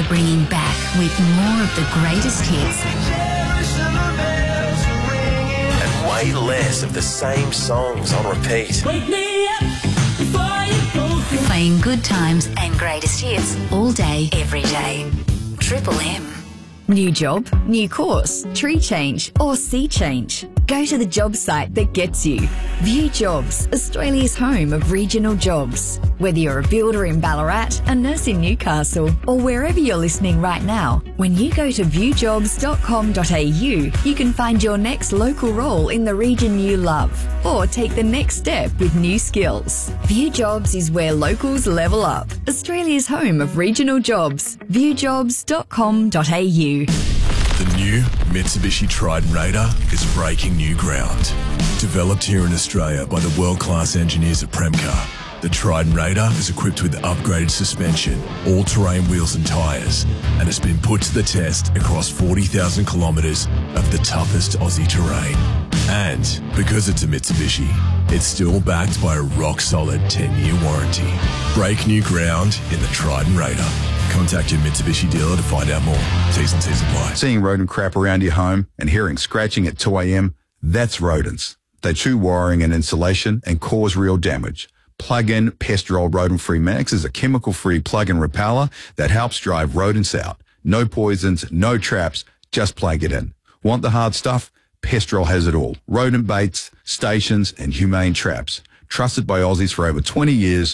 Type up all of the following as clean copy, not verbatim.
bringing back with more of the greatest hits. And way less of the same songs on repeat. Wake me up before you go. Playing good times and greatest hits all day, every day. Triple M. New job, new course, tree change or sea change. Go to the job site that gets you. View Jobs, Australia's home of regional jobs. Whether you're a builder in Ballarat, a nurse in Newcastle or wherever you're listening right now, when you go to viewjobs.com.au, you can find your next local role in the region you love or take the next step with new skills. View Jobs is where locals level up. Australia's home of regional jobs. viewjobs.com.au. The new Mitsubishi Triton Raider is breaking new ground. Developed here in Australia by the world-class engineers at Premcar, the Triton Raider is equipped with upgraded suspension, all-terrain wheels and tyres, and has been put to the test across 40,000 kilometres of the toughest Aussie terrain. And because it's a Mitsubishi, it's still backed by a rock-solid 10-year warranty. Break new ground in the Triton Raider. Contact your Mitsubishi dealer to find out more. T's and C's apply. Seeing rodent crap around your home and hearing scratching at 2 a.m, that's rodents. They chew wiring and insulation and cause real damage. Plug-in Pestrol Rodent-Free Max is a chemical-free plug-in repeller that helps drive rodents out. No poisons, no traps, just plug it in. Want the hard stuff? Pestrol has it all. Rodent baits, stations and humane traps. Trusted by Aussies for over 20 years.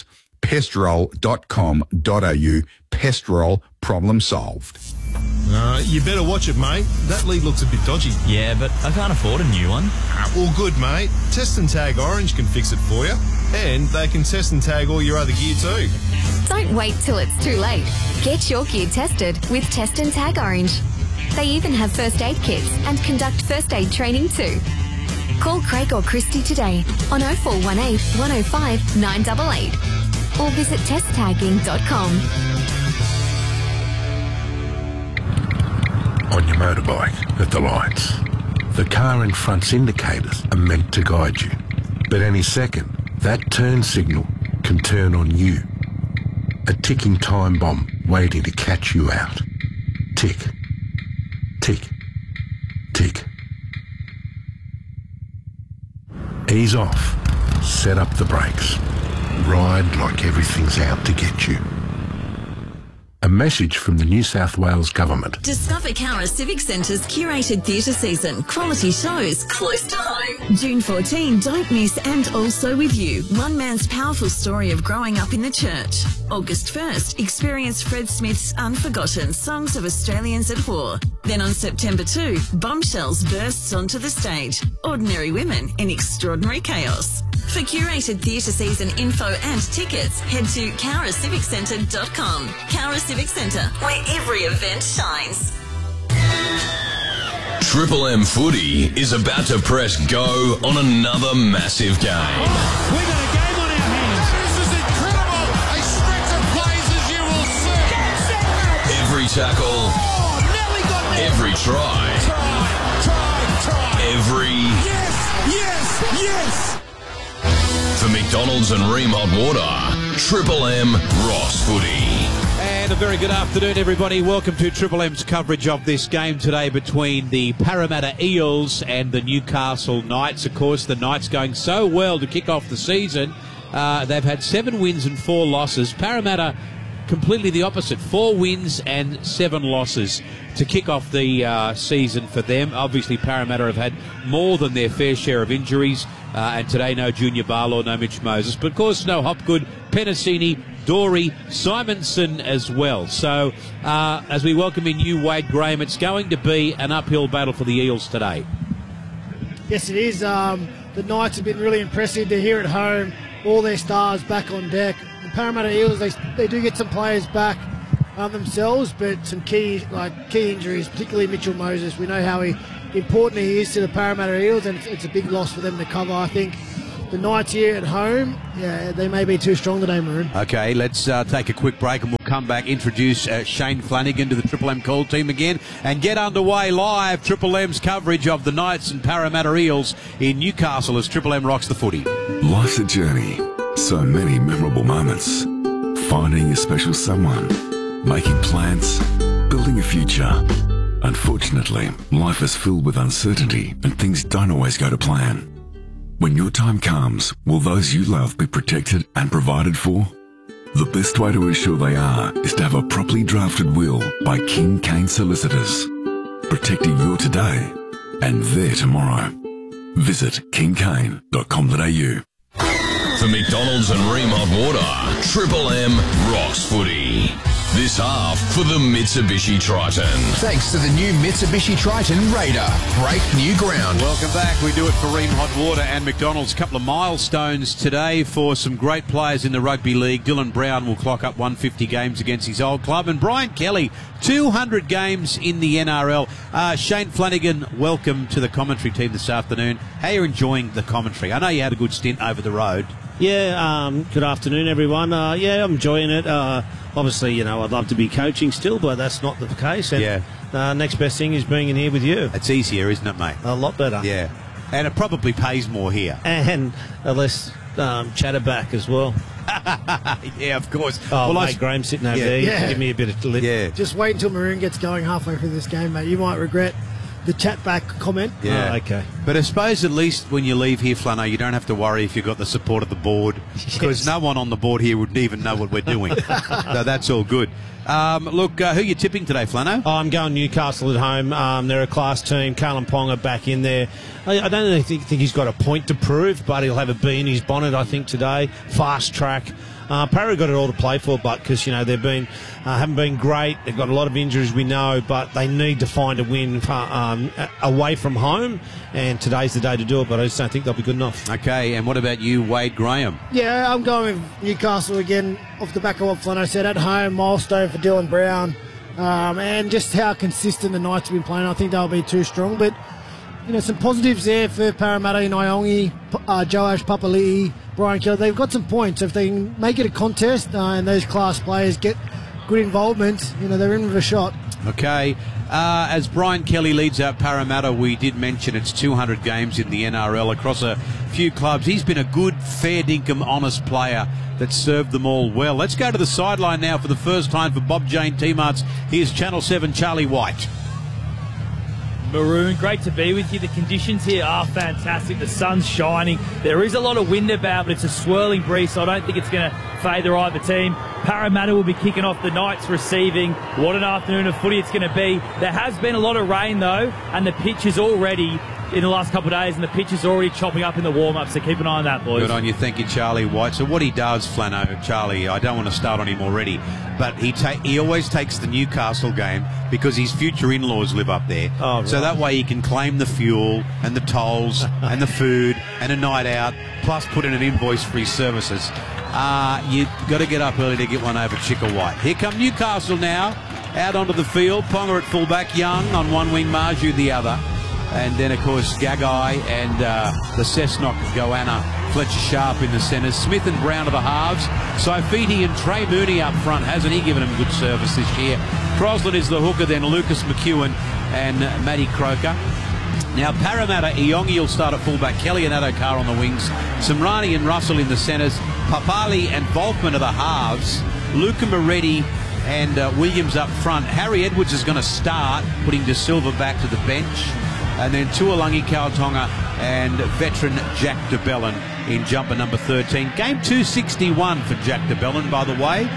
Pestrol.com.au. Pestrol, problem solved. You better watch it, mate. That lead looks a bit dodgy. Yeah, but I can't afford a new one. All good, mate. Test and Tag Orange can fix it for you. And they can test and tag all your other gear too. Don't wait till it's too late. Get your gear tested with Test and Tag Orange. They even have first aid kits and conduct first aid training too. Call Craig or Christy today on 0418 105 988 or visit testtagging.com. On your motorbike, at the lights. The car in front's indicators are meant to guide you. But any second, that turn signal can turn on you. A ticking time bomb waiting to catch you out. Tick. Tick. Tick. Ease off. Set up the brakes. Ride like everything's out to get you. A message from the New South Wales Government. Discover Cowra Civic Centre's curated theatre season. Quality shows close to home. June 14, don't miss And Also With You. One man's powerful story of growing up in the church. August 1st, experience Fred Smith's Unforgotten Songs of Australians at War. Then on September 2, Bombshells bursts onto the stage. Ordinary women in extraordinary chaos. For curated theatre season info and tickets, head to cowraciviccentre.com. Cowra Civic Centre, where every event shines. Triple M Footy is about to press go on another massive game. We got a game on our hands. This is incredible. A stretch of plays as you will see. Every tackle, Nelly got there. every try, Try. every... Yes. For McDonald's and Ream Hot Water, Triple M Ross Footy. And a very good afternoon, everybody. Welcome to Triple M's coverage of this game today between the Parramatta Eels and the Newcastle Knights. Of course, the Knights going so well to kick off the season. They've had 7 wins and 4 losses. Parramatta completely the opposite, 4 wins and 7 losses to kick off the season for them. Obviously, Parramatta have had more than their fair share of injuries. And today, no Junior Barlaw, no Mitch Moses. But, of course, no Hopgood, Penasini, Dory, Simonson as well. So, as we welcome in you, Wade Graham, it's going to be an uphill battle for the Eels today. Yes, it is. The Knights have been really impressive. They're here at home. All their stars back on deck. The Parramatta Eels, they do get some players back themselves, but some key injuries, particularly Mitchell Moses. We know how important he is to the Parramatta Eels, and it's a big loss for them to cover. I think the Knights here at home, they may be too strong today, Maroon. Okay, let's take a quick break and we'll come back, introduce Shane Flanagan to the Triple M call team again and get underway live Triple M's coverage of the Knights and Parramatta Eels in Newcastle as Triple M rocks the footy. Life's a journey. So many memorable moments. Finding a special someone. Making plans building a future. Unfortunately, life is filled with uncertainty and things don't always go to plan. When your time comes, will those you love be protected and provided for? The best way to ensure they are is to have a properly drafted will by King Kane Solicitors, protecting your today and their tomorrow. Visit kingkane.com.au. For McDonald's and Ream Hot Water, Triple M Ross Footy. This half for the Mitsubishi Triton. Thanks to the new Mitsubishi Triton Raider. Break new ground. Welcome back. We do it for Ream Hot Water and McDonald's. Couple of milestones today for some great players in the rugby league. Dylan Brown will clock up 150 games against his old club. And Brian Kelly, 200 games in the NRL. Shane Flanagan, welcome to the commentary team this afternoon. How are you enjoying the commentary? I know you had a good stint over the road. Yeah, good afternoon, everyone. Yeah, I'm enjoying it. Obviously, I'd love to be coaching still, but that's not the case. And, next best thing is being in here with you. It's easier, isn't it, mate? A lot better. Yeah. And it probably pays more here. And less chatterback as well. Yeah, of course. Oh, well, mate, Graham's sitting over there. Yeah. Give me a bit of lip. Yeah. Just wait until Maroon gets going halfway through this game, mate. You might regret the chat back comment. Yeah. Oh, okay. But I suppose at least when you leave here, Flano, you don't have to worry if you've got the support of the board, because no one on the board here would even know what we're doing. So that's all good. Look, who are you tipping today, Flano? Oh, I'm going Newcastle at home. They're a class team. Carlin Ponga back in there. I don't really think he's got a point to prove, but he'll have a bee in his bonnet, I think, today. Fast track. Parra got it all to play for, but because they've haven't been great. They've got a lot of injuries, we know, but they need to find a win away from home, and today's the day to do it. But I just don't think they'll be good enough. Okay, and what about you, Wade Graham? Yeah, I'm going with Newcastle again, off the back of what Flano said. At home, milestone for Dylan Brown, and just how consistent the Knights have been playing. I think they'll be too strong, but some positives there for Parramatta, Naiongi, Joash Papali'i, Brian Kelly. They've got some points. If they can make it a contest and those class players get good involvement, they're in with a shot. Okay. As Brian Kelly leads out Parramatta, we did mention it's 200 games in the NRL across a few clubs. He's been a good, fair dinkum, honest player that served them all well. Let's go to the sideline now for the first time for Bob Jane T-Marts. Here's Channel 7 Charlie White. Maroon, great to be with you. The conditions here are fantastic. The sun's shining. There is a lot of wind about, but it's a swirling breeze, so I don't think it's going to favour either team. Parramatta will be kicking off, the Knights receiving. What an afternoon of footy it's going to be. There has been a lot of rain, though, and the pitch is already, in the last couple of days, and the pitch is already chopping up in the warm-up, so keep an eye on that, boys. Good on you. Thank you, Charlie White. So what he does, Flano, Charlie, I don't want to start on him already, but he always takes the Newcastle game because his future in-laws live up there. Oh, right. So that way he can claim the fuel and the tolls and the food and a night out, plus put in an invoice for his services. You've got to get up early to get one over Chicka White. Here come Newcastle now, out onto the field. Ponga at fullback, Young on one wing, Marju the other. And then, of course, Gagai and the Cessnock, Goanna, Fletcher Sharp in the centres. Smith and Brown are the halves. Saifiti and Trey Mooney up front. Hasn't he given him good service this year? Crosland is the hooker, then Lucas McEwen and Matty Croker. Now, Parramatta, Iongi will start at fullback. Kelly and Adokar on the wings. Samrani and Russell in the centres. Papali and Volkman are the halves. Luca Moretti and Williams up front. Harry Edwards is going to start, putting De Silva back to the bench. And then Tuolangi Kautonga and veteran Jack de Belin in jumper number 13. Game 261 for Jack de Belin, by the way.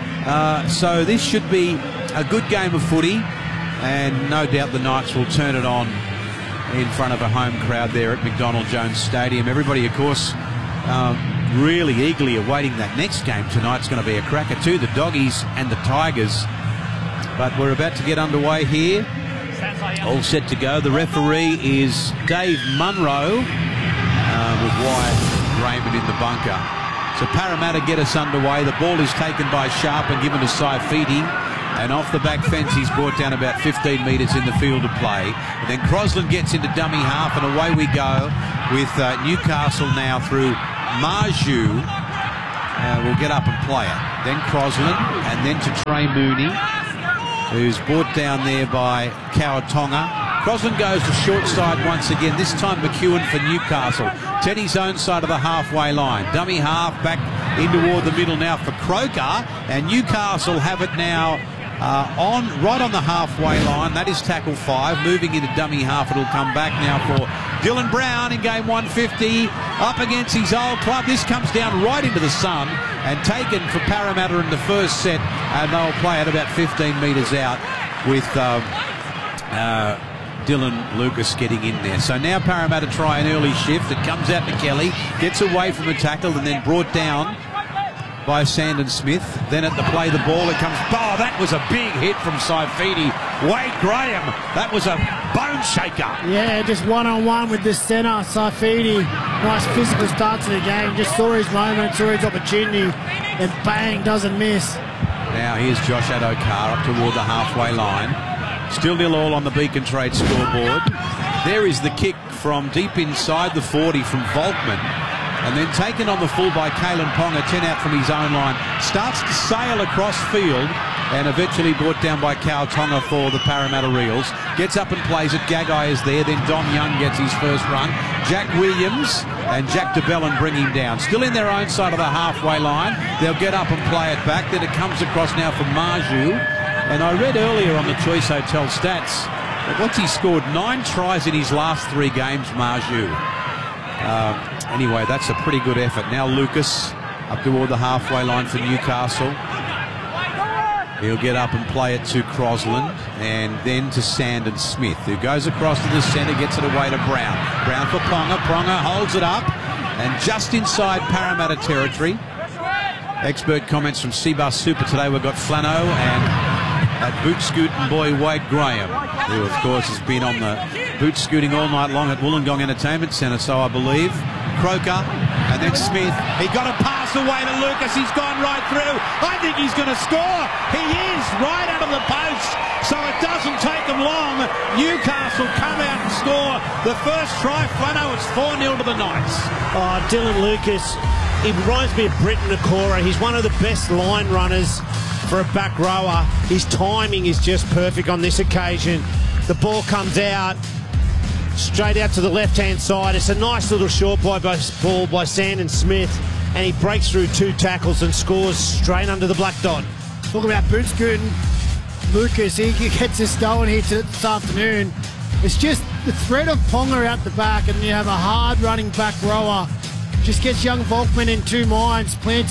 So this should be a good game of footy, and no doubt the Knights will turn it on in front of a home crowd there at McDonald Jones Stadium. Everybody, of course, really eagerly awaiting that next game tonight. It's going to be a cracker too, the Doggies and the Tigers. But we're about to get underway here. All set to go. The referee is Dave Munro with Wyatt Raymond in the bunker. So Parramatta get us underway. The ball is taken by Sharp and given to Saifiti. And off the back fence, he's brought down about 15 metres in the field of play. And then Crosland gets into dummy half, and away we go with Newcastle now through Marju. Will get up and play it. Then Crosland, and then to Trey Mooney, who's brought down there by Kautonga. Crosland goes to short side once again, this time McEwen for Newcastle. Teddy's own side of the halfway line. Dummy half back in toward the middle now for Croker, and Newcastle have it now Right on the halfway line. That is tackle 5. Moving into dummy half, it'll come back now for Dylan Brown in game 150. Up against his old club. This comes down right into the sun and taken for Parramatta in the first set. And they'll play it about 15 metres out with Dylan Lucas getting in there. So now Parramatta try an early shift. It comes out to Kelly. Gets away from a tackle and then brought down by Sandon Smith. Then at the play the ball, it comes. Oh, that was a big hit from Saifidi. Wade Graham, that was a bone shaker. Yeah, just one-on-one with this centre, Saifidi. Nice physical start to the game. Just saw his moment, saw his opportunity, and bang, doesn't miss. Now here's Josh Addo-Carr up toward the halfway line. Still 0-all on the Beacon Trade scoreboard. There is the kick from deep inside the 40 from Volkman. And then taken on the full by Kalen Ponga, 10 out from his own line. Starts to sail across field and eventually brought down by Kyle Tonga for the Parramatta Eels. Gets up and plays it. Gagai is there. Then Dom Young gets his first run. Jack Williams and Jack DeBellin bring him down. Still in their own side of the halfway line. They'll get up and play it back. Then it comes across now for Marju. And I read earlier on the Choice Hotel stats that once he scored 9 tries in his last 3 games, Marju. Anyway, that's a pretty good effort. Now Lucas up toward the halfway line for Newcastle. He'll get up and play it to Crosland and then to Sandon Smith, who goes across to the centre, gets it away to Brown. Brown for Ponga. Ponga holds it up and just inside Parramatta territory. Expert comments from Seabus Super today. We've got Flano and that boot scooting boy Wade Graham, who of course has been on the boot scooting all night long at Wollongong Entertainment Centre, so I believe. Croker and then Smith. He got a pass away to Lucas. He's gone right through. I think he's going to score. He is right out of the post, so it doesn't take them long. Newcastle come out and score the first try. Flano, it's 4-0 to the Knights. Oh, Dylan Lucas, he reminds me of Britton Nakora. He's one of the best line runners for a back rower. His timing is just perfect on this occasion. The ball comes out straight out to the left-hand side. It's a nice little short ball by Sandon Smith, and he breaks through 2 tackles and scores straight under the black dot. Talking about boot scooting, Lucas, he gets us going here this afternoon. It's just the threat of Ponga out the back, and you have a hard-running back rower. Just gets young Volkman in 2 minds, plants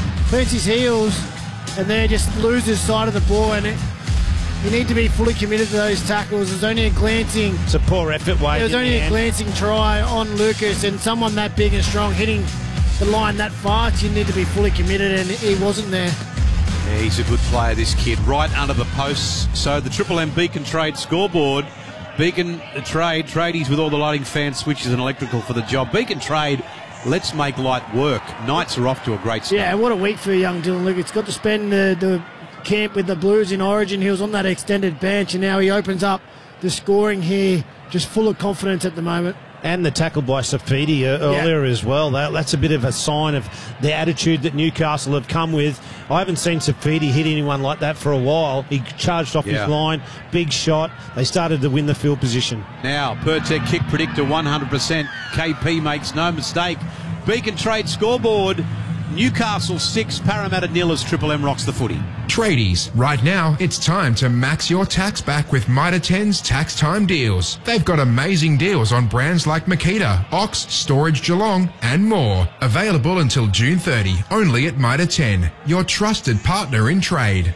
his heels, and then just loses sight of the ball. And you need to be fully committed to those tackles. There's only a glancing... It's a poor effort, Wade. There's only a glancing try on Lucas, and someone that big and strong hitting the line that fast, you need to be fully committed, and he wasn't there. Yeah, he's a good player, this kid. Right under the posts. So the Triple M Beacon Trade scoreboard. Beacon Trade, tradies with all the lighting, fan switches and electrical for the job. Beacon Trade, let's make light work. Knights are off to a great start. Yeah, what a week for young Dylan Lucas. Got to spend the camp with the Blues in Origin. He was on that extended bench, and now he opens up the scoring here, just full of confidence at the moment. And the tackle by Saifidi earlier as well. That's a bit of a sign of the attitude that Newcastle have come with. I haven't seen Saifidi hit anyone like that for a while. He charged off his line, big shot. They started to win the field position. Now, Pertec kick predictor 100%. KP makes no mistake. Beacon Trade scoreboard. Newcastle 6, Parramatta 0 as Triple M rocks the footy. Tradies, right now it's time to max your tax back with Mitre 10's Tax Time Deals. They've got amazing deals on brands like Makita, Ox, Storage Geelong and more. Available until June 30, only at Mitre 10, your trusted partner in trade.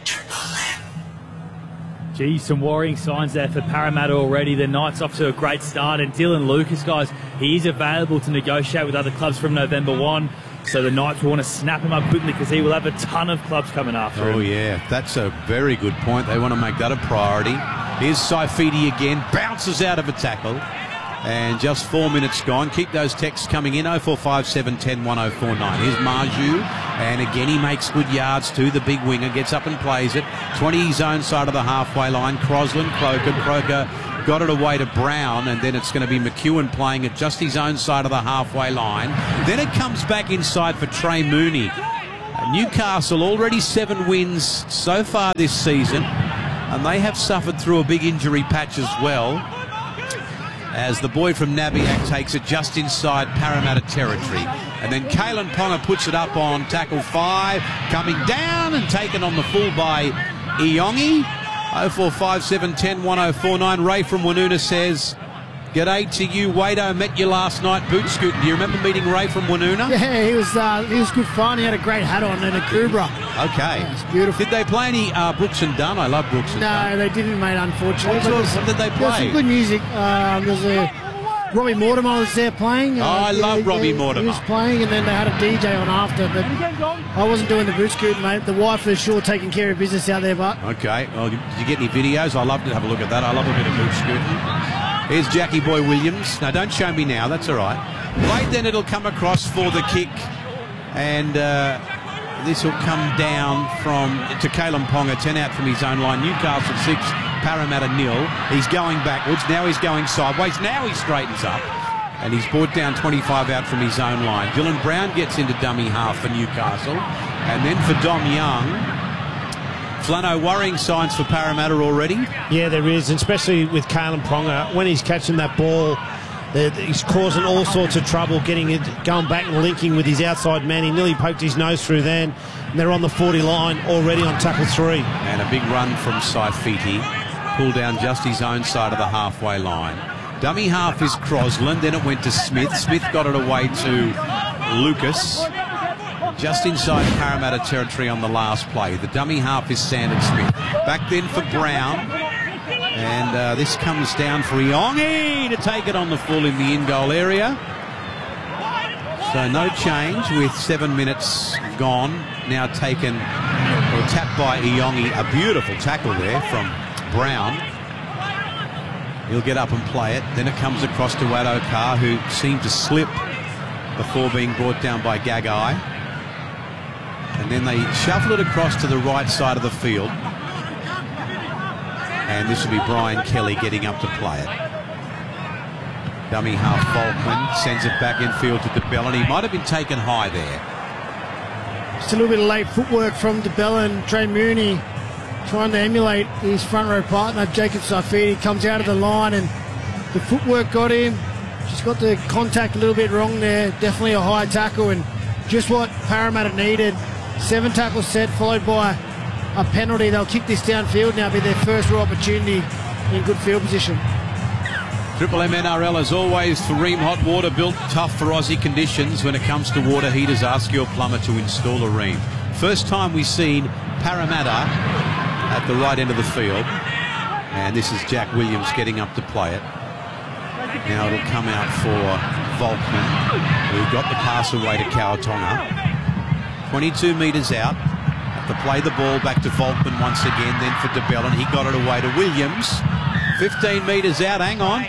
Gee, some worrying signs there for Parramatta already. The Knights off to a great start, and Dylan Lucas, guys, he is available to negotiate with other clubs from November 1. So the Knights will want to snap him up quickly because he will have a ton of clubs coming after him. Oh, yeah. That's a very good point. They want to make that a priority. Here's Saifidi again. Bounces out of a tackle. And just 4 minutes gone. Keep those texts coming in. 0457 10 1049. Here's Marju. And again, he makes good yards too. The big winger gets up and plays it. 20 his own side of the halfway line. Crosland, Croker got it away to Brown, and then it's going to be McEwen playing at just his own side of the halfway line. Then it comes back inside for Trey Mooney. Newcastle already 7 wins so far this season, and they have suffered through a big injury patch as well, as the boy from Nabiac takes it just inside Parramatta territory. And then Kalen Ponga puts it up on tackle 5, coming down and taken on the full by Iongi. 0457 10 1049. Ray from Woonona says, "G'day to you, Wado. Met you last night boot scooting. Do you remember meeting Ray from Woonona?" Yeah, he was good fun. He had a great hat on and a Kubra. Okay. Yeah, it's beautiful. Did they play any Brooks and Dunn? I love Brooks and Dunn. No, they didn't, mate, unfortunately. What did they play? There was some good music. There was Robbie Mortimer was there playing. I love Robbie Mortimer. He was playing, and then they had a DJ on after. But I wasn't doing the boot scoot, mate. The wife was sure taking care of business out there, but. Okay. Well, did you get any videos? I'd love to have a look at that. I love a bit of boot scooting. Here's Jackie Boy Williams. No, don't show me now. That's all right. Late then it'll come across for the kick, and this will come down to Kalen Ponga. 10 out from his own line. Newcastle 6. Parramatta 0. He's going backwards. Now he's going sideways. Now he straightens up. And he's brought down 25 out from his own line. Dylan Brown gets into dummy half for Newcastle. And then for Dom Young. Flano, worrying signs for Parramatta already? Yeah, there is, especially with Kalen Ponga. When he's catching that ball, he's causing all sorts of trouble going back and linking with his outside man. He nearly poked his nose through then. And they're on the 40 line already on tackle 3. And a big run from Saifiti. Pulled down just his own side of the halfway line. Dummy half is Crosland, then it went to Smith. Smith got it away to Lucas. Just inside Parramatta territory on the last play. The dummy half is Sandon Smith. Back then for Brown. And this comes down for Iongi to take it on the full in the in-goal area. So no change with 7 minutes gone. Now taken, or tapped by Iongi. A beautiful tackle there from Brown. He'll get up and play it. Then it comes across to Addo-Carr, who seemed to slip before being brought down by Gagai. And then they shuffle it across to the right side of the field. And this will be Brian Kelly getting up to play it. Dummy half Volkman sends it back infield to DeBellin. He might have been taken high there. Just a little bit of late footwork from DeBellin. Trey Mooney trying to emulate his front row partner, Jacob Saifiti. Comes out of the line and the footwork got him. Just got the contact a little bit wrong there. Definitely a high tackle and just what Parramatta needed. 7 tackles set followed by a penalty. They'll kick this downfield now, be their first real opportunity in good field position. Triple M NRL, as always, for Ream Hot Water, built tough for Aussie conditions. When it comes to water heaters, ask your plumber to install a Ream. First time we've seen Parramatta at the right end of the field. And this is Jack Williams getting up to play it. Now it'll come out for Volkman, who got the pass away to Kawatonga. 22 metres out. Have to play the ball back to Volkman once again, then for DeBellin. He got it away to Williams. 15 metres out, hang on.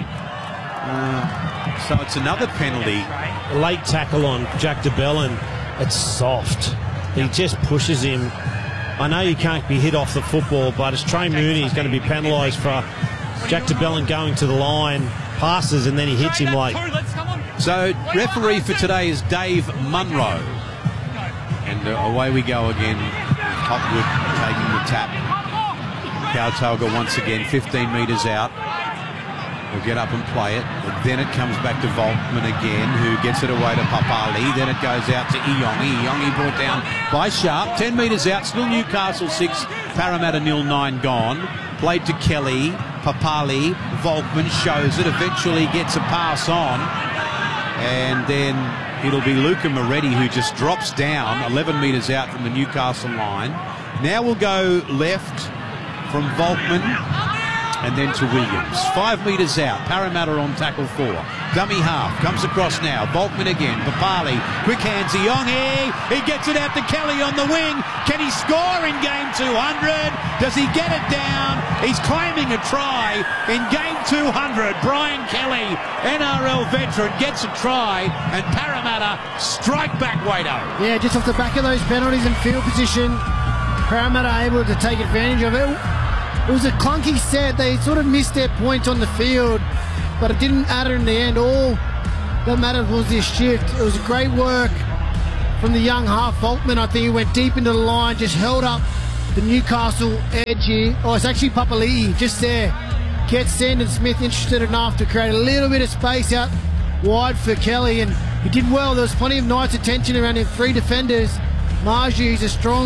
So it's another penalty. Late tackle on Jack DeBellin. It's soft. He just pushes him. I know you can't be hit off the football, but it's Trey Mooney who's going to be penalised for Jack DeBellin going to the line, passes, and then he hits him late. So referee for today is Dave Munro. And away we go again. Hopwood taking the tap. Kawatonga once again, 15 metres out. Will get up and play it. But then it comes back to Volkman again, who gets it away to Papali. Then it goes out to Iongi. Iongi brought down by Sharp. 10 metres out. Still Newcastle 6. Parramatta 0-9 gone. Played to Kelly. Papali. Volkman shows it. Eventually gets a pass on. And then it'll be Luca Moretti who just drops down 11 metres out from the Newcastle line. Now we'll go left from Volkman and then to Williams. 5 metres out. Parramatta on tackle 4. Dummy half. Comes across now. Volkman again. Papali. Quick hands. Iongi. He gets it out to Kelly on the wing. Can he score in game 200? Does he get it down? He's claiming a try in game 200. Brian Kelly, NRL veteran, gets a try, and Parramatta strike back, Wado. Yeah, just off the back of those penalties and field position, Parramatta able to take advantage of it. It was a clunky set. They sort of missed their point on the field, but it didn't matter in the end. All that mattered was this shift. It was great work from the young half. Volkman, I think he went deep into the line, just held up the Newcastle edge here. Oh, it's actually Papali'i just there. Gets Sandon Smith interested enough to create a little bit of space out wide for Kelly, and he did well. There was plenty of Knights attention around him. 3 defenders. Marju, he's a strong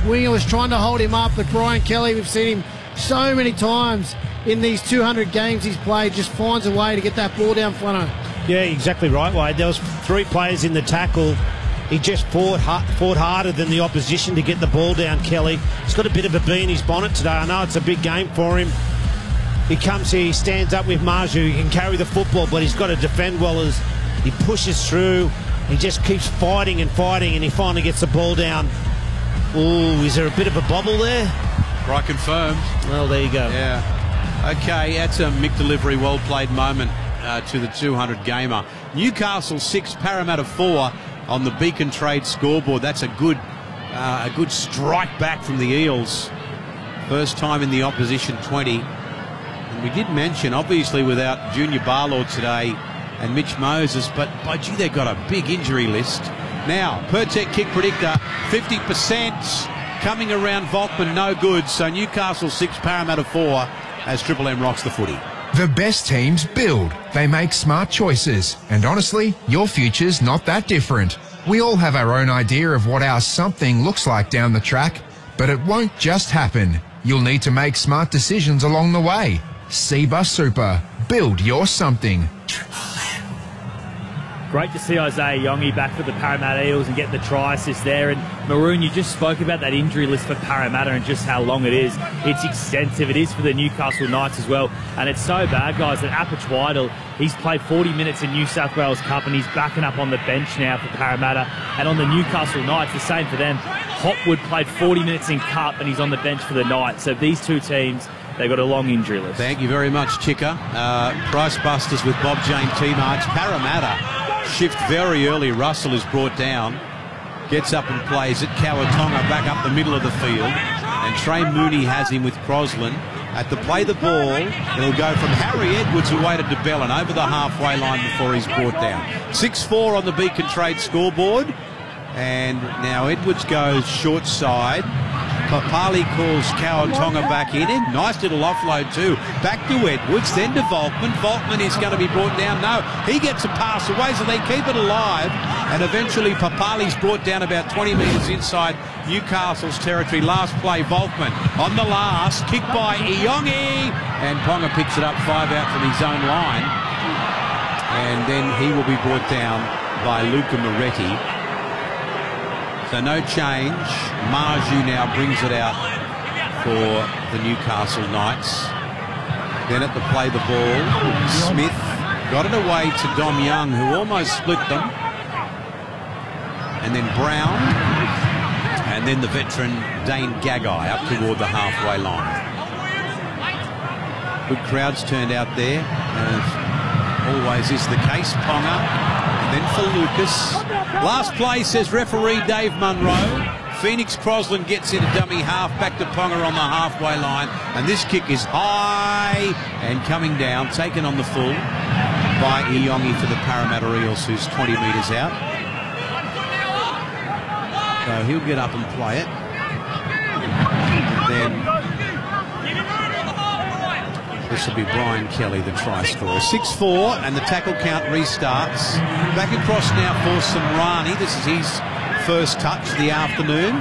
winger was trying to hold him up, but Brian Kelly, we've seen him so many times in these 200 games he's played, just finds a way to get that ball down, Flano. Yeah, exactly right, Wade. There was 3 players in the tackle. He just fought harder than the opposition to get the ball down, Kelly. He's got a bit of a bee in his bonnet today. I know it's a big game for him. He comes here, he stands up with Marju. He can carry the football, but he's got to defend well as he pushes through. He just keeps fighting, and he finally gets the ball down. Ooh, is there a bit of a bobble there? Right, confirmed. Well, there you go. Yeah. Okay, that's a Mick delivery, well-played moment to the 200 gamer. Newcastle 6, Parramatta 4 on the Beacon Trade scoreboard. That's a good strike back from the Eels. First time in the opposition 20. And we did mention, obviously, without Junior Barlord today and Mitch Moses, but by gee, they've got a big injury list. Now, Pertec kick predictor, 50% coming around Volkman, no good. So Newcastle 6, Parramatta 4 as Triple M rocks the footy. The best teams build. They make smart choices. And honestly, your future's not that different. We all have our own idea of what our something looks like down the track, but it won't just happen. You'll need to make smart decisions along the way. Seabus Super. Build your something. Great to see Isaiah Yongi back for the Parramatta Eels and get the try assist there. And Maroon, you just spoke about that injury list for Parramatta and just how long it is. It's extensive. It is for the Newcastle Knights as well. And it's so bad, guys, that Apich Weidel, he's played 40 minutes in New South Wales Cup and he's backing up on the bench now for Parramatta. And on the Newcastle Knights, the same for them. Hopwood played 40 minutes in Cup and he's on the bench for the Knights. So these two teams, they've got a long injury list. Thank you very much, Chicker. Price Busters with Bob Jane T-Marks. Parramatta shift very early. Russell is brought down. Gets up and plays it. Kawatonga back up the middle of the field. And Trey Mooney has him with Crosland. At the play the ball, it'll go from Harry Edwards, who waited to Bellin, over the halfway line before he's brought down. 6-4 on the Beacon Trade scoreboard. And now Edwards goes short side. Papali calls Kawatonga back in. Nice little offload too. Back to Edwards, then to Volkman. Volkman is going to be brought down. No, he gets a pass away, so they keep it alive. And eventually Papali's brought down about 20 metres inside Newcastle's territory. Last play, Volkman on the last. Kick by Iongi. And Ponga picks it up 5 out from his own line. And then he will be brought down by Luca Moretti. So no change. Marju now brings it out for the Newcastle Knights. Then at the play the ball, Smith got it away to Dom Young, who almost split them. And then Brown. And then the veteran Dane Gagai up toward the halfway line. Good crowds turned out there, as always is the case. Ponga. And then for Lucas. Last play, says referee Dave Munro. Phoenix Crosland gets into dummy half, back to Ponga on the halfway line. And this kick is high and coming down, taken on the full by Iongi for the Parramatta Eels, who's 20 metres out. So he'll get up and play it. And then this will be Brian Kelly, the try scorer. 6-4, and the tackle count restarts. Back across now for Samrani. This is his first touch of the afternoon.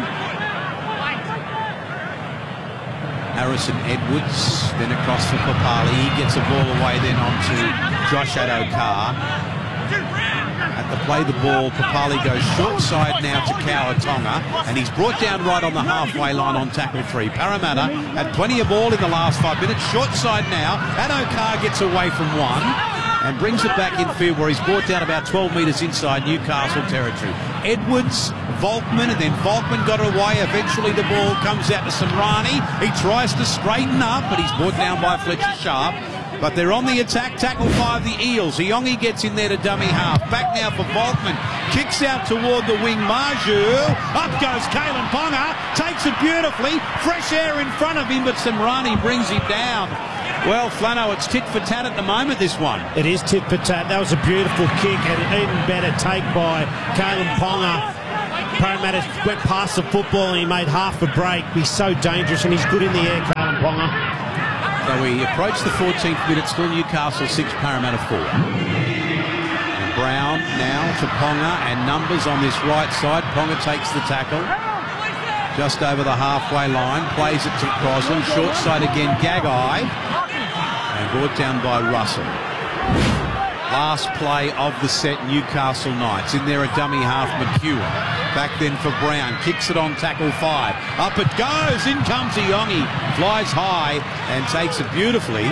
Harrison Edwards, then across for Papali. He gets a ball away then onto Josh Addo-Carr. At the play the ball, Papali goes short side now to Kawatonga, and he's brought down right on the halfway line on tackle 3. Parramatta had plenty of ball in the last 5 minutes. Short side now. Addo-Carr gets away from one and brings it back in field, where he's brought down about 12 metres inside Newcastle territory. Edwards, Volkman, and then Volkman got away. Eventually the ball comes out to Samrani. He tries to straighten up, but he's brought down by Fletcher Sharp. But they're on the attack. Tackle 5, the Eels. Iongi gets in there to dummy half. Back now for Volkman. Kicks out toward the wing. Marju. Up goes Kalen Ponga. Takes it beautifully. Fresh air in front of him, but Samrani brings him down. Well, Flano, it's tit for tat at the moment, this one. It is tit for tat. That was a beautiful kick and an even better take by Kalen Ponga. Parramatta went past the football and he made half a break. He's so dangerous and he's good in the air, Kalen Ponga. So we approach the 14th minute, still Newcastle 6, Parramatta 4. And Brown now to Ponga, and numbers on this right side. Ponga takes the tackle. just over the halfway line. Plays it to Crosland. Short side again, Gagai. And brought down by Russell. Last play of the set, Newcastle Knights. In there a dummy half, McEwen. Back then for Brown. Kicks it on tackle 5. Up it goes. In comes Iongi. Flies high and takes it beautifully.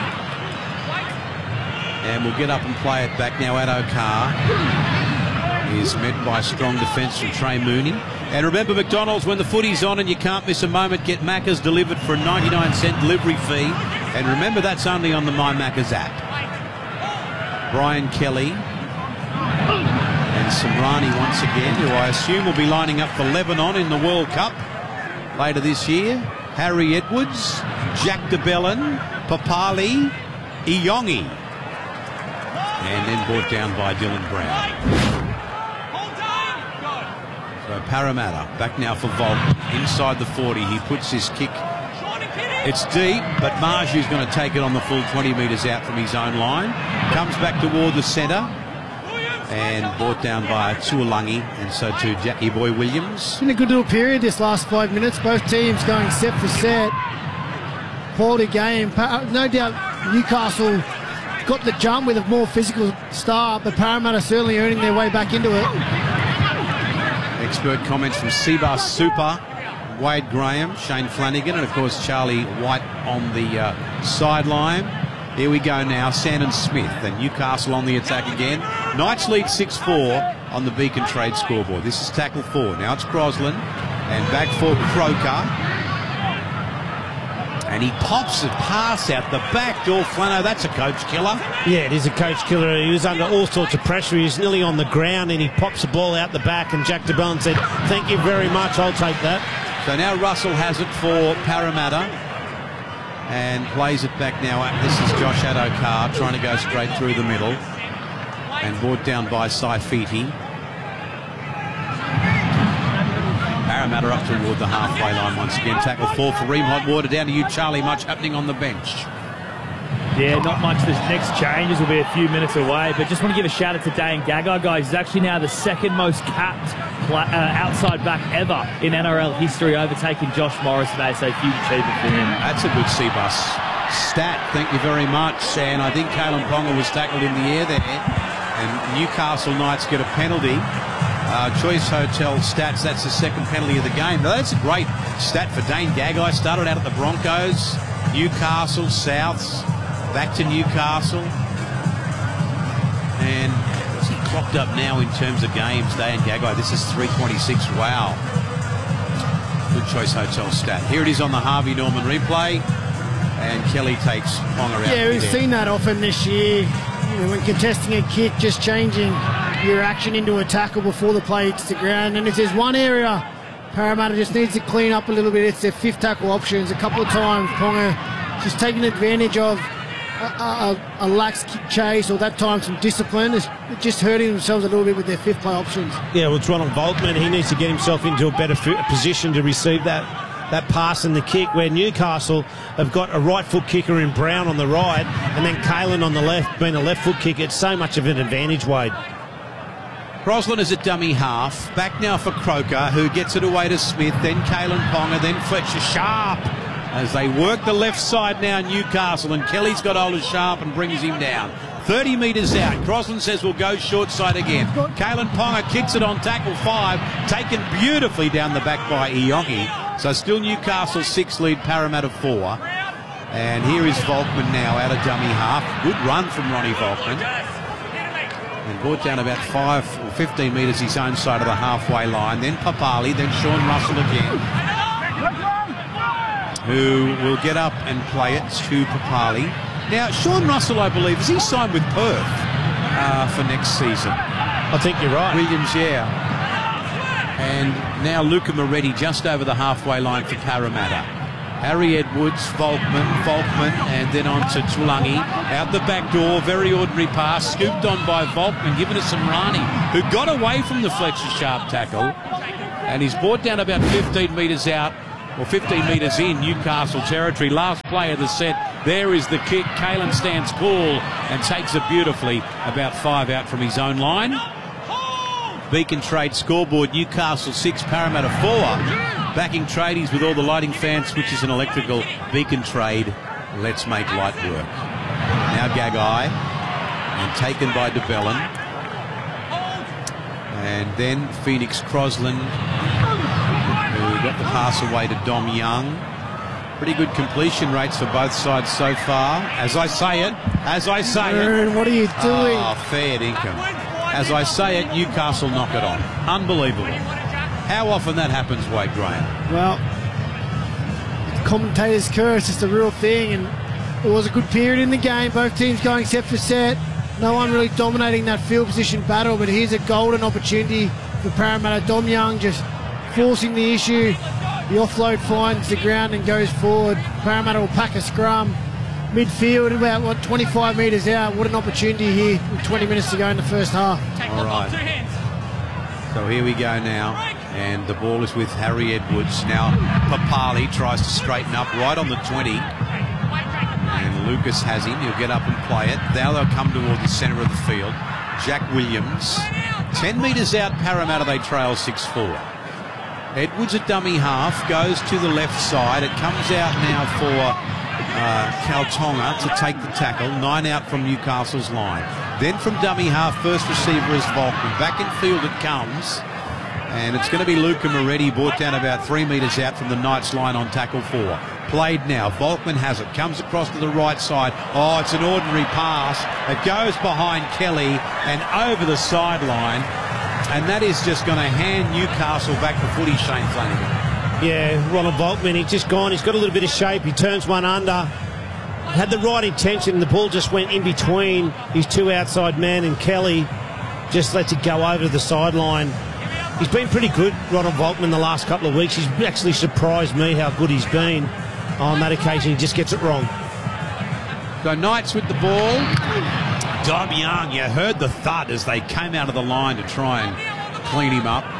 And we'll get up and play it back now. Addo Carr is met by strong defence from Trey Mooney. And remember, McDonald's, when the footy's on and you can't miss a moment, get Macca's delivered for a 99-cent delivery fee. And remember, that's only on the My Macca's app. Brian Kelly and Samrani once again, who I assume will be lining up for Lebanon in the World Cup later this year. Harry Edwards, Jack de Bellin, Papali, Iongi. And then brought down by Dylan Brown. So Parramatta back now for Volk inside the 40. He puts his kick. It's deep, but Marju's going to take it on the full 20 metres out from his own line. Comes back toward the centre and brought down by Tuolangi, and so too Jackie Boy Williams. It's been a good little period this last 5 minutes. Both teams going set for set. Quality game. No doubt Newcastle got the jump with a more physical start, but Parramatta certainly earning their way back into it. Expert comments from Seabus Super, Wade Graham, Shane Flanagan, and of course Charlie White on the sideline. Here we go now, Sandon Smith and Newcastle on the attack again. Knights lead 6-4 on the Beacon Trade scoreboard. This is tackle 4. Now it's Crosland and back for Croker. And he pops a pass out the back door. Flano, that's a coach killer. Yeah, it is a coach killer. He was under all sorts of pressure. He was nearly on the ground and he pops the ball out the back, and Jack de Bellin said, "Thank you very much, I'll take that." So now Russell has it for Parramatta and plays it back now. This is Josh Addo Carr trying to go straight through the middle and brought down by Saifiti. Parramatta up toward the halfway line once again. Tackle 4 for Reem Hotwater. Down to you, Charlie. Much happening on the bench. Yeah, not much. This next changes will be a few minutes away, but just want to give a shout out to Dane Gagai, guys. He's actually now the second most capped outside back ever in NRL history, overtaking Josh Morris today, so huge achievement for him. That's a good C-bus stat. Thank you very much. And I think Kalen Ponga was tackled in the air there, and Newcastle Knights get a penalty. Choice Hotel stats, that's the second penalty of the game. Now, that's a great stat for Dane Gagai. Started out at the Broncos, Newcastle, Souths, back to Newcastle. And what's he clocked up now in terms of games, Dane Gagai? This is 326. Wow. Good Choice Hotel stat. Here it is on the Harvey Norman replay. And Kelly takes Ponga out. Yeah, we've seen that often this year. You know, when contesting a kick, just changing your action into a tackle before the play hits the ground. And if there's one area Parramatta just needs to clean up a little bit, it's their fifth tackle options. A couple of times Ponga just taking advantage of a lax kick chase, or that time some discipline, is just hurting themselves a little bit with their fifth play options. Yeah, well, it's Ronald Volkman. He needs to get himself into a better position to receive that pass and the kick, where Newcastle have got a right foot kicker in Brown on the right and then Kalen on the left being a left foot kicker. It's so much of an advantage, Wade. Crosland is a dummy half. Back now for Croker, who gets it away to Smith, then Kalen Ponga, then Fletcher Sharp. As they work the left side now, Newcastle, and Kelly's got hold of Sharp and brings him down. 30 metres out. Crosland says we'll go short side again. Kalen Ponga kicks it on tackle 5, taken beautifully down the back by Iongi. So still Newcastle 6 lead, Parramatta 4. And here is Volkman now out of dummy half. Good run from Ronnie Volkman. And brought down about 5 or 15 metres his own side of the halfway line. Then Papali, then Sean Russell again, who will get up and play it to Papali. Now, Sean Russell, I believe, is he signed with Perth for next season? I think you're right. Williams, yeah. And now Luca Moretti just over the halfway line for Parramatta. Harry Edwards, Volkman, and then on to Tuolangi. Out the back door, very ordinary pass, scooped on by Volkman, given to Samrani, who got away from the Fletcher Sharp tackle. And he's brought down about 15 metres out, or 15 metres in Newcastle territory. Last play of the set. There is the kick. Kalen stands cool and takes it beautifully, about 5 out from his own line. Beacon Trade scoreboard, Newcastle 6, Parramatta 4. Backing tradies with all the lighting fan switches and electrical. Beacon Trade. Let's make light work. Now Gagai. And taken by DeBellin. And then Phoenix Crosland, who got the pass away to Dom Young. Pretty good completion rates for both sides so far. As I say it. What are you doing? Oh, fair dinkum. As I say it, Newcastle knock it on. Unbelievable. How often that happens, Wade Graham? Well, commentators' curse is the real thing, and it was a good period in the game. Both teams going set for set. No one really dominating that field position battle, but here's a golden opportunity for Parramatta. Dom Young just forcing the issue. The offload finds the ground and goes forward. Parramatta will pack a scrum. Midfield, about 25 metres out. What an opportunity here with 20 minutes to go in the first half. All right. So here we go now. And the ball is with Harry Edwards. Now Papali tries to straighten up right on the 20. And Lucas has him. He'll get up and play it. Now they'll come towards the centre of the field. Jack Williams. 10 metres out, Parramatta, they trail 6-4. Edwards, a dummy half, goes to the left side. It comes out now for Kaltonga to take the tackle. 9 out from Newcastle's line. Then from dummy half, first receiver is Volkman. Back in field it comes. And it's going to be Luca Moretti, brought down about 3 metres out from the Knights line on tackle 4. Played now. Volkman has it. Comes across to the right side. Oh, it's an ordinary pass. It goes behind Kelly and over the sideline. And that is just going to hand Newcastle back the footy, Shane Flanagan. Yeah, Ronald Volkman, he's just gone. He's got a little bit of shape. He turns one under. Had the right intention. The ball just went in between his two outside men, and Kelly just lets it go over the sideline. He's been pretty good, Ronald Volkman, the last couple of weeks. He's actually surprised me how good he's been. On that occasion, he just gets it wrong. So Knights with the ball. Dom Young, you heard the thud as they came out of the line to try and clean him up.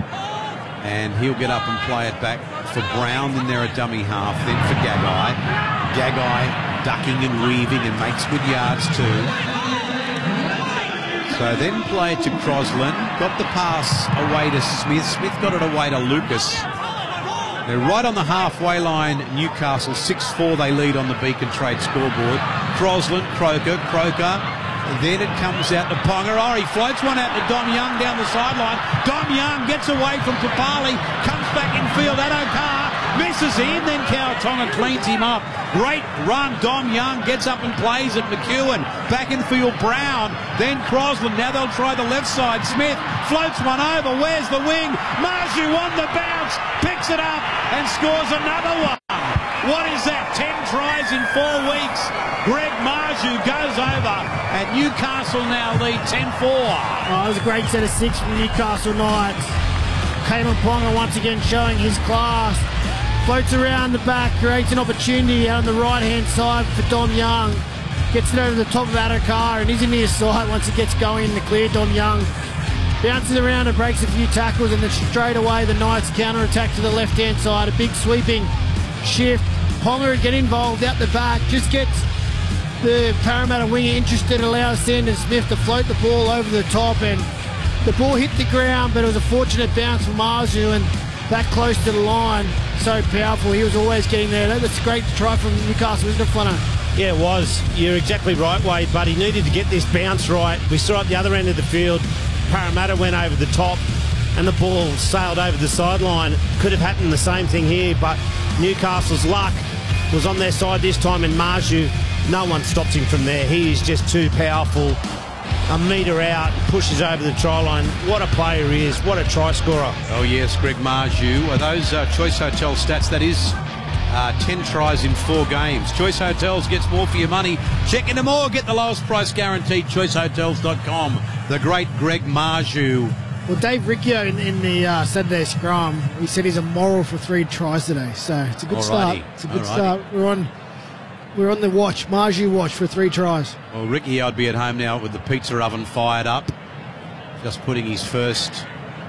And he'll get up and play it back for Brown. Then they're a dummy half. Then for Gagai. Gagai ducking and weaving and makes good yards too. So then play it to Crosland. Got the pass away to Smith. Smith got it away to Lucas. They're right on the halfway line. Newcastle 6-4. They lead on the Beacon Trade scoreboard. Crosland, Croker. Then it comes out to Ponga. Oh, he floats one out to Dom Young down the sideline. Dom Young gets away from Papali. Comes back in field. Adokar misses him. Then Kaltonga cleans him up. Great run. Dom Young gets up and plays at McEwen. Back in field, Brown. Then Crosland. Now they'll try the left side. Smith floats one over. Where's the wing? Marju on the bounce. Picks it up and scores another one. What is that? 10 tries in 4 weeks. Greg Marju goes over, and Newcastle now lead 10-4. Oh, it was a great set of 6 from the Newcastle Knights. Kalen Ponga once again showing his class. Floats around the back, creates an opportunity out on the right-hand side for Dom Young. Gets it over the top of Adokar, and he's in near sight once it gets going in the clear. Dom Young bounces around and breaks a few tackles, and then straight away the Knights counter-attack to the left-hand side. A big sweeping shift. Ponga get involved out the back, just gets the Parramatta winger interested, allows Sanders Smith to float the ball over the top, and the ball hit the ground, but it was a fortunate bounce from Marju and back close to the line. So powerful. He was always getting there. That's a great try from Newcastle, isn't it, Flano? Yeah, it was. You're exactly right, Wade, but he needed to get this bounce right. We saw at the other end of the field, Parramatta went over the top and the ball sailed over the sideline. Could have happened the same thing here, but Newcastle's luck was on their side this time, and Marju, no one stopped him from there. He is just too powerful. A metre out, pushes over the try line. What a player he is. What a try scorer. Oh, yes, Greg Marju. Are those Choice Hotel stats? That is 10 tries in 4 games. Choice Hotels gets more for your money. Check into more. Get the lowest price guaranteed. ChoiceHotels.com. The great Greg Marju. Well, Dave Riccio in the Saturday scrum, he said he's a moral for 3 tries today. So it's a good start. It's a good start. We're on the watch, Marju watch for 3 tries. Well, Ricky, I'd be at home now with the pizza oven fired up. Just putting his first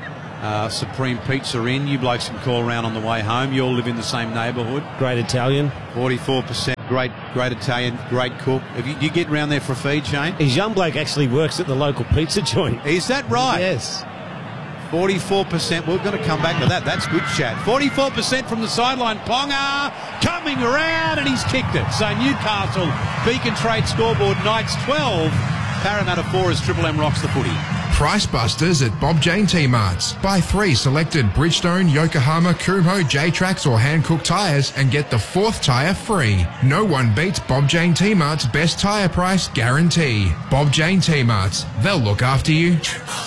Supreme Pizza in. You blokes can call around on the way home. You all live in the same neighbourhood. Great Italian. 44%. Great Italian. Great cook. Do you get round there for a feed, Shane? His young bloke actually works at the local pizza joint. Is that right? Yes. 44%. We're going to come back to that. That's good chat. 44% from the sideline. Ponga coming around, and he's kicked it. So Newcastle, Beacon Trade scoreboard, Knights 12, Parramatta 4 as Triple M rocks the footy. Price busters at Bob Jane T-Marts. Buy 3 selected Bridgestone, Yokohama, Kumho, J-Trax or Hankook tyres and get the 4th tyre free. No one beats Bob Jane T-Marts' best tyre price guarantee. Bob Jane T-Marts. They'll look after you.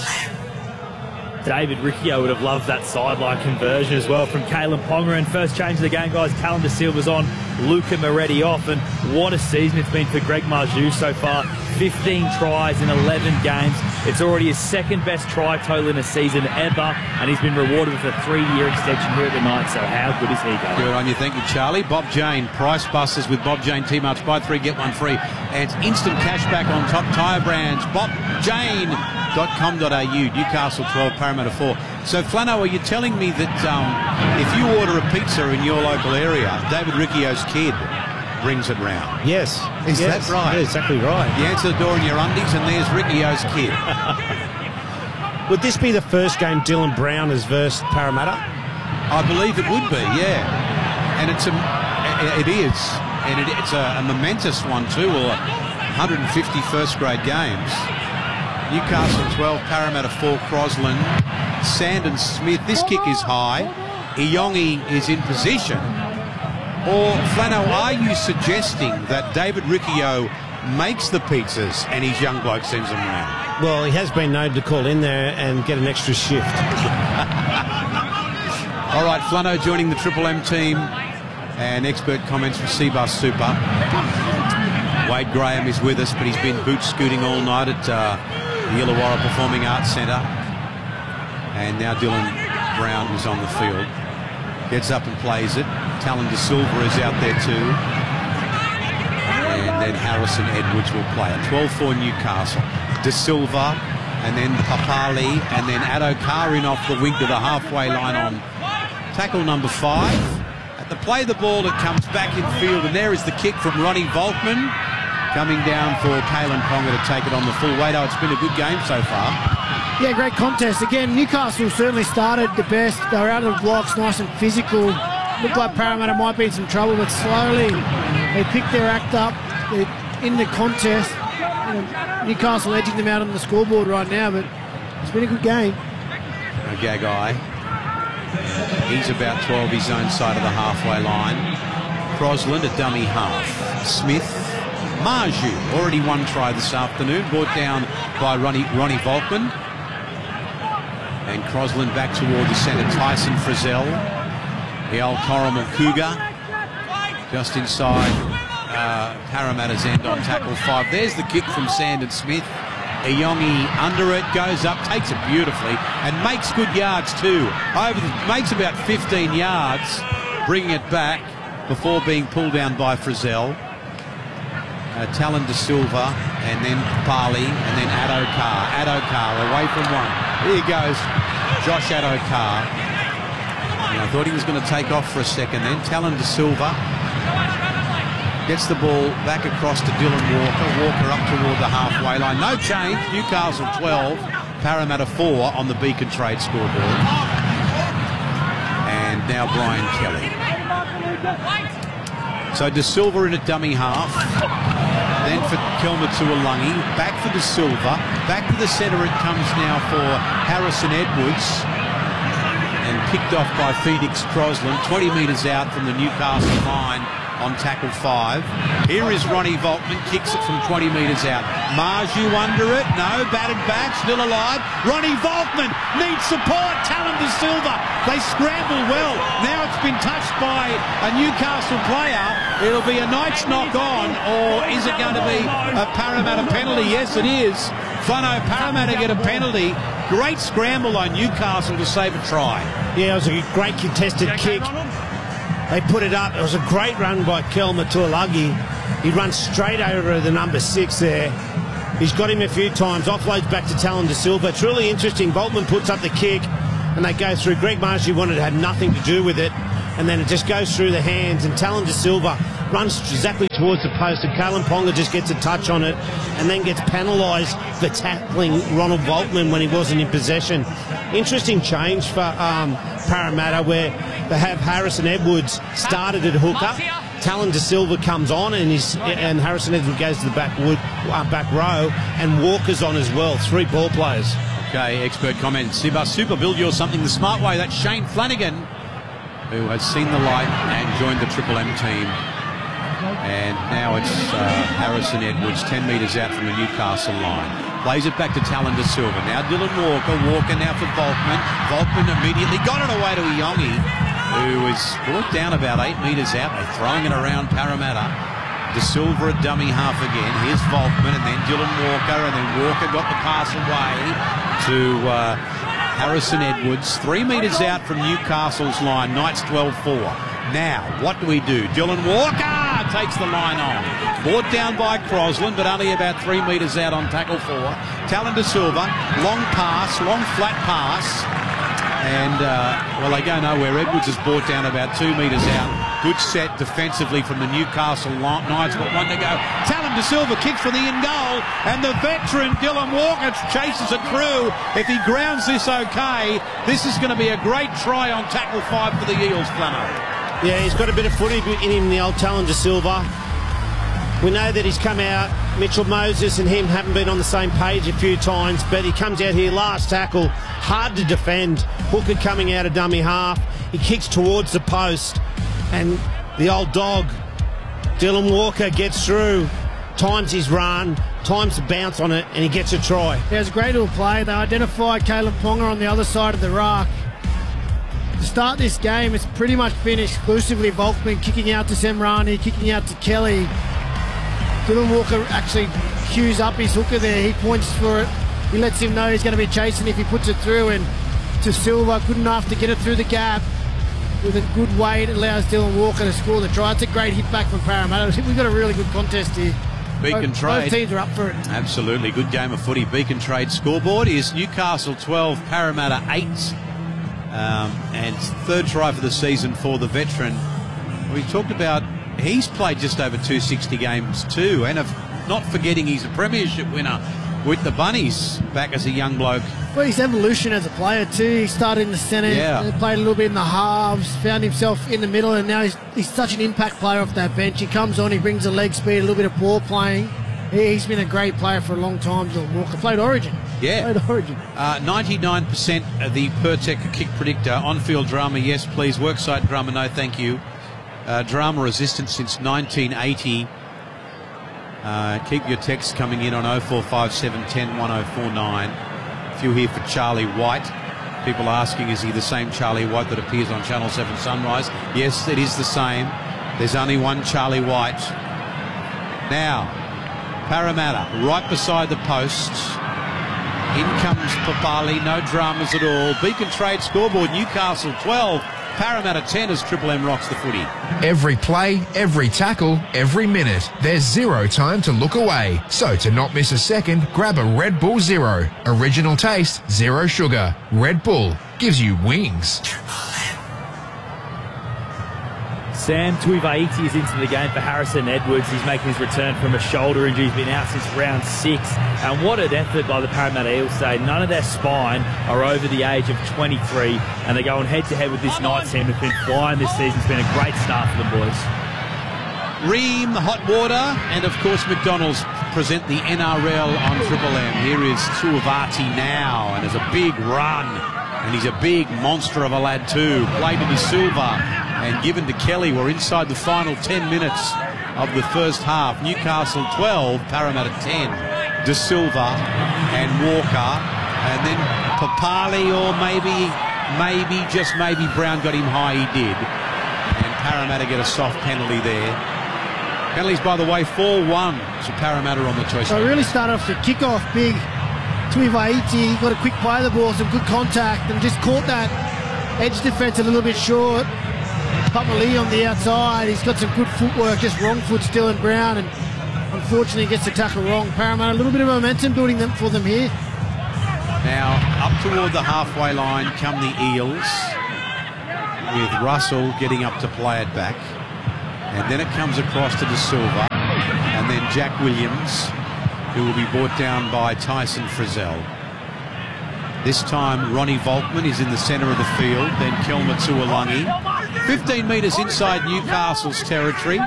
David Riccio would have loved that sideline conversion as well from Kalen Ponga. And first change of the game, guys, Talon De Silva's on, Luca Moretti off. And what a season it's been for Greg Marju so far. 15 tries in 11 games. It's already his second best try total in a season ever, and he's been rewarded with a 3-year extension here at the Knights. So how good is he going? Good on you. Thank you, Charlie. Bob Jane, price busters with Bob Jane T-Marts. Buy 3, get 1 free. And instant cash back on top tyre brands. BobJane.com.au. Newcastle 12, Parramatta 4. So, Flano, are you telling me that if you order a pizza in your local area, David Riccio's kid brings it round? Yes. Is that right? Yeah, exactly right. You answer the door in your undies and there's Riccio's kid. Would this be the first game Dylan Brown has versed Parramatta? I believe it would be, yeah. And it is. And it's a momentous one too, or 150 first grade games. Newcastle 12, Parramatta 4, Crosland, Sandon Smith. This kick is high. Iyongi is in position. Or, Flano, are you suggesting that David Riccio makes the pizzas and his young bloke sends them around? Well, he has been known to call in there and get an extra shift. All right, Flano joining the Triple M team, and expert comments from Seabus Super. Wade Graham is with us, but he's been boot scooting all night at the Illawarra Performing Arts Centre. And now Dylan Brown is on the field. Gets up and plays it. Talon De Silva is out there too. And then Harrison Edwards will play it. 12-4 Newcastle. De Silva, and then Papali, and then Addo-Carr in off the wing to the halfway line on tackle number 5. At the play the ball, it comes back in field, and there is the kick from Ronnie Volkman. Coming down for Kalen Ponga to take it on the full weight. Oh, it's been a good game so far. Yeah, great contest. Again, Newcastle certainly started the best. They were out of the blocks, nice and physical. Looked like Parramatta might be in some trouble, but slowly they picked their act up. They're in the contest. Newcastle edging them out on the scoreboard right now, but it's been a good game. Gagai. He's about 12 his own side of the halfway line. Crosland, a dummy half. Smith. Marju, already one try this afternoon, brought down by Ronnie Volkman. And Crosland back toward the centre. Tyson Frizzell. The old Coramal Cougar. Just inside Parramatta's end on tackle 5. There's the kick from Sandon Smith. Iyongi under it, goes up, takes it beautifully, and makes good yards too. Makes about 15 yards, bringing it back before being pulled down by Frizzell. Talon De Silva, and then Papali, and then Addo-Carr. Addo-Carr away from one. Here goes Josh Addo-Carr. I thought he was going to take off for a second then. Talon De Silva gets the ball back across to Dylan Walker. Walker up toward the halfway line. No change. Newcastle 12, Parramatta 4 on the Beacon Trade scoreboard. And now Brian Kelly. So De Silva in a dummy half. Then for Kelma Tuolungi. Back for De Silva. Back to the centre it comes now for Harrison Edwards. And picked off by Phoenix Crosland. 20 metres out from the Newcastle line on tackle 5. Here is Ronnie Volkman. Kicks it from 20 metres out. Marju under it. No. Batted back. Still alive. Ronnie Volkman needs support. Talon De Silva. They scramble well. Now it's been touched by a Newcastle player. It'll be a Knights knock on, or is it going to be a Parramatta penalty? Yes, it is. Flano, Parramatta get a penalty. Great scramble on Newcastle to save a try. Yeah, it was a great contested kick. They put it up. It was a great run by Kelma Tuolungi. He runs straight over the number 6 there. He's got him a few times. Offloads back to Talon De Silva. It's really interesting. Boltman puts up the kick, and they go through. Greg Marshall wanted to have nothing to do with it, and then it just goes through the hands, and Talon De Silva runs exactly towards the post, and Kalen Ponga just gets a touch on it and then gets penalised for tackling Ronald Volkman when he wasn't in possession. Interesting change for Parramatta, where they have Harrison Edwards started at hooker. Talon De Silva comes on, and Harrison Edwards goes to the back row, and Walker's on as well. 3 ball players. Okay, expert comment. Super build your something the smart way. That's Shane Flanagan, who has seen the light and joined the Triple M team. And now it's Harrison Edwards, 10 metres out from the Newcastle line. Plays it back to Talon De Silva. Now Dylan Walker. Walker now for Volkman. Volkman immediately got it away to Iongi, who is brought down about 8 metres out. They're throwing it around Parramatta. De Silva a dummy half again. Here's Volkman, and then Dylan Walker, and then Walker got the pass away to Harrison Edwards. 3 metres out from Newcastle's line. Knights 12-4. Now, what do we do? Dylan Walker takes the line on. Brought down by Crosland, but only about 3 metres out on tackle 4. Talon De Silva, long pass, long flat pass. And, well, they go nowhere. Edwards is brought down about 2 metres out. Good set defensively from the Newcastle Knights. Got 1 to go. Talon De Silva kicks for the in goal. And the veteran Dylan Walker chases it through. If he grounds this okay, this is going to be a great try on tackle 5 for the Eels, Flano. Yeah, he's got a bit of footy in him, the old Talon De Silva. We know that he's come out. Mitchell Moses and him haven't been on the same page a few times, but he comes out here, last tackle, hard to defend. Hooker coming out of dummy half. He kicks towards the post, and the old dog, Dylan Walker, gets through, times his run, times the bounce on it, and he gets a try. Yeah, it was a great little play. They identified Caleb Ponga on the other side of the ruck. To start this game, it's pretty much been exclusively Volkman kicking out to Semrani, kicking out to Kelly. Dylan Walker actually cues up his hooker there. He points for it. He lets him know he's going to be chasing if he puts it through. And De Silva, good enough to get it through the gap with a good weight. It allows Dylan Walker to score the try. It's a great hit back from Parramatta. We've got a really good contest here. Beacon Trade. Both teams are up for it. Absolutely. Good game of footy. Beacon Trade scoreboard is Newcastle 12, Parramatta 8. And 3rd try for the season for the veteran. We talked about he's played just over 260 games too, and not forgetting he's a premiership winner with the Bunnies back as a young bloke. Well, his evolution as a player too. He started in the centre, played a little bit in the halves, found himself in the middle, and now he's such an impact player off that bench. He comes on, he brings a leg speed, a little bit of ball playing. He's been a great player for a long time. Dylan Walker played Origin. Yeah. Played Origin. 99% of the Pertec kick predictor. On-field drama, yes please. Worksite drama, no thank you. Drama resistant since 1980. Keep your texts coming in on 0457 10 1049. A few here for Charlie White. People asking, is he the same Charlie White that appears on Channel 7 Sunrise? Yes, it is the same. There's only one Charlie White. Now, Parramatta right beside the post. In comes Papali, no dramas at all. Beacon Trade scoreboard, Newcastle 12, Parramatta 10 as Triple M rocks the footy. Every play, every tackle, every minute. There's zero time to look away. So to not miss a second, grab a Red Bull Zero. Original taste, zero sugar. Red Bull gives you wings. Sam Tuivaiti is into the game for Harrison Edwards. He's making his return from a shoulder injury. He's been out since round 6. And what an effort by the Parramatta Eels today. None of their spine are over the age of 23. And they're going head-to-head with this Knights team who've been flying this season. It's been a great start for the boys. Ream, Hot Water, and of course McDonald's present the NRL on Triple M. Here is Tuivati now, and there's a big run. And he's a big monster of a lad too. Played to De Silva and given to Kelly. We're inside the final 10 minutes of the first half. Newcastle 12, Parramatta 10. De Silva and Walker, and then Papali, or maybe, just maybe Brown got him high. He did. And Parramatta get a soft penalty there. Penalties, by the way, 4-1 to Parramatta on the choice. So really started off the kick-off big. Tuivati got a quick play of the ball, some good contact, and just caught that edge defence a little bit short. Papali on the outside, he's got some good footwork, just wrong foot Dylan Brown, and unfortunately gets the tackle wrong. Parramatta, a little bit of momentum building for them here. Now, up toward the halfway line come the Eels, with Russell getting up to play it back. And then it comes across to De Silva, and then Jack Williams, who will be brought down by Tyson Frizzell. This time Ronnie Volkman is in the centre of the field, then Kelma Tuolangi. 15 metres inside Newcastle's territory.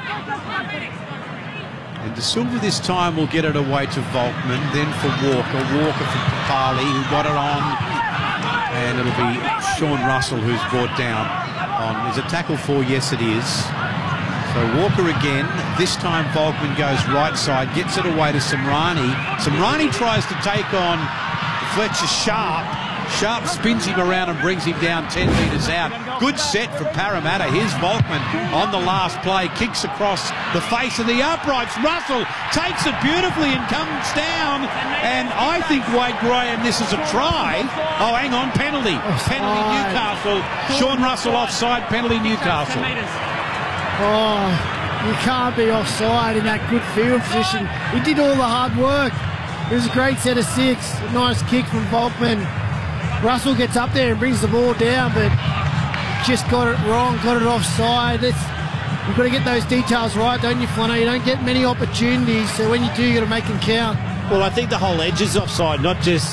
And De Silva this time will get it away to Volkman, then for Walker. Walker for Papali, who got it on. And it'll be Sean Russell who's brought down on. Is it tackle 4? Yes, it is. So Walker again. This time Volkman goes right side, gets it away to Samrani. Samrani tries to take on Fletcher Sharp. Sharp spins him around and brings him down 10 metres out. Good set for Parramatta. Here's Volkman on the last play. Kicks across the face of the uprights. Russell takes it beautifully and comes down. And I think Wade Graham, this is a try. Oh, hang on, penalty. Penalty Newcastle. Sean Russell offside, penalty Newcastle. Oh, you can't be offside in that good field position. He did all the hard work. It was a great set of 6. A nice kick from Volkman. Russell gets up there and brings the ball down, but just got it wrong, got it offside. You've got to get those details right, don't you, Flano? You don't get many opportunities, so when you do, you've got to make them count. Well, I think the whole edge is offside, not just...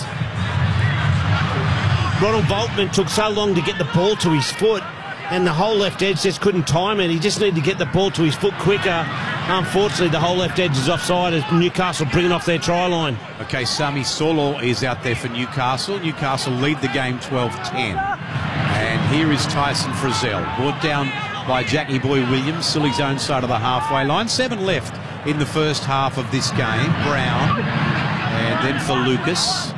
Ronald Volkman took so long to get the ball to his foot, and the whole left edge just couldn't time it. He just needed to get the ball to his foot quicker. Unfortunately, the whole left edge is offside as Newcastle bringing off their try line. Okay, Sami Solo is out there for Newcastle. Newcastle lead the game 12-10. And here is Tyson Frizzell, brought down by Jackie Boy Williams, Silly's own side of the halfway line. 7 left in the first half of this game. Brown, and then for Lucas.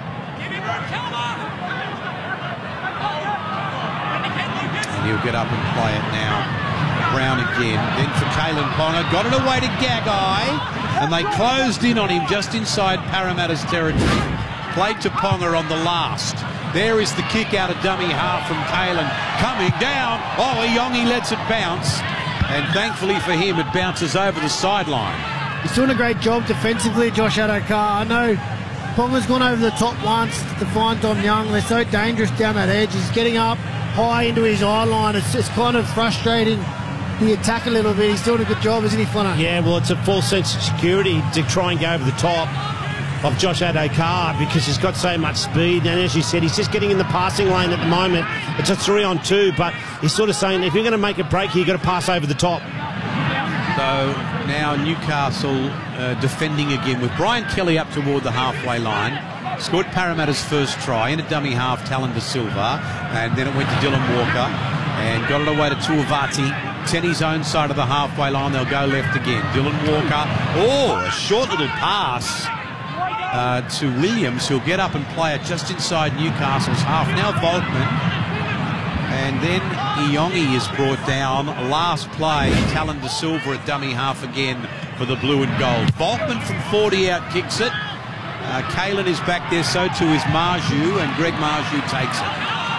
And he'll get up and play it now. Brown again, then for Kalen Ponga, got it away to Gagai, and they closed in on him just inside Parramatta's territory. Played to Ponga on the last. There is the kick out of dummy half from Kalen, coming down. Oh, Iyongi lets it bounce, and thankfully for him, it bounces over the sideline. He's doing a great job defensively, Josh Adokar. I know Ponga's gone over the top once to find Dom Young. They're so dangerous down that edge. He's getting up high into his eye line. It's kind of frustrating the attack a little bit. He's doing a good job, isn't he, Flano? Yeah, well, it's a false sense of security to try and go over the top of Josh Adokar because he's got so much speed. And as you said, he's just getting in the passing lane at the moment. It's a 3-on-2, but he's sort of saying if you're going to make a break here, you've got to pass over the top. So now Newcastle defending again with Brian Kelly up toward the halfway line. Scored Parramatta's first try in a dummy half, Talon De Silva, and then it went to Dylan Walker and got it away to Tuivati. Tenny's own side of the halfway line, they'll go left again. Dylan Walker, a short little pass to Williams, who'll get up and play it just inside Newcastle's half. Now Volkman, and then Iyongi is brought down. Last play, Talon De Silva at dummy half again for the blue and gold. Volkman from 40 out kicks it. Kalen is back there, so too is Marju, and Greg Marju takes it.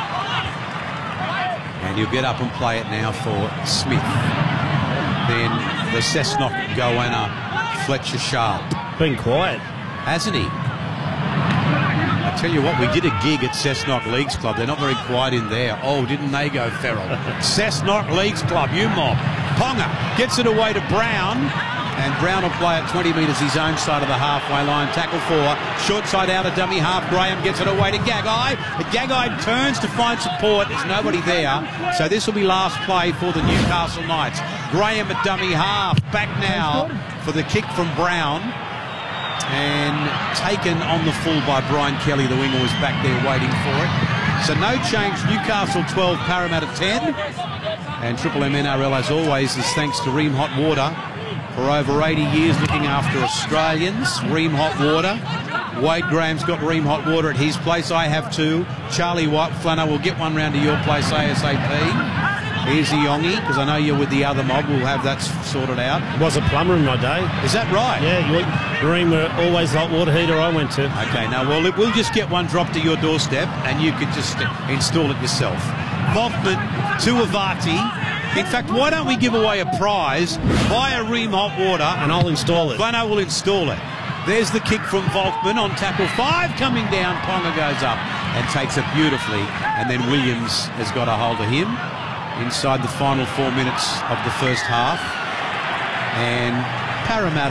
And he'll get up and play it now for Smith. Then the Cessnock goanna, Fletcher Sharp. Been quiet, hasn't he? I tell you what, we did a gig at Cessnock Leagues Club. They're not very quiet in there. Oh, didn't they go feral? Cessnock Leagues Club, you mob. Ponga gets it away to Brown. And Brown will play at 20 metres his own side of the halfway line. Tackle 4. Short side out of dummy half. Graham gets it away to Gagai. But Gagai turns to find support. There's nobody there. So this will be last play for the Newcastle Knights. Graham at dummy half. Back now for the kick from Brown. And taken on the full by Brian Kelly. The winger was back there waiting for it. So no change. Newcastle 12, Parramatta 10. And Triple M NRL, as always, is thanks to Ream Hot Water. For over 80 years looking after Australians. Ream Hot Water. Wade Graham's got Ream Hot Water at his place. I have too. Charlie White, Flano, will get one round to your place ASAP. Here's Iyongi, because I know you're with the other mob. We'll have that sorted out. Was a plumber in my day. Is that right? Yeah, Ream were always hot water heater I went to. Okay, now, well, we'll just get one dropped to your doorstep and you could just install it yourself. Volkman, Tuivati. In fact, why don't we give away a prize? Buy a Ream Hot Water. And I'll install it. Flano will install it. There's the kick from Volkman on tackle 5 coming down. Ponga goes up and takes it beautifully. And then Williams has got a hold of him inside the final 4 minutes of the first half. And Parramatta